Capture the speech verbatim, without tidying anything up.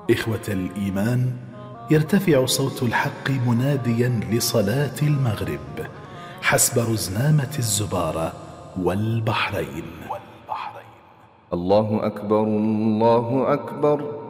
إخوة الإيمان، يرتفع صوت الحق مناديا لصلاة المغرب حسب رزنامة الزبارة والبحرين. الله أكبر الله أكبر